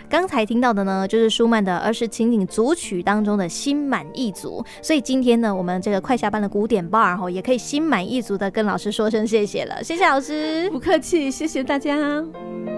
刚才听到的呢，就是舒曼的儿时情景组曲当中的心满意足。所以今天呢，我们这个快下班的古典 bar 也可以心满意足的跟老师说声谢谢了，谢谢老师。 不客气，谢谢大家。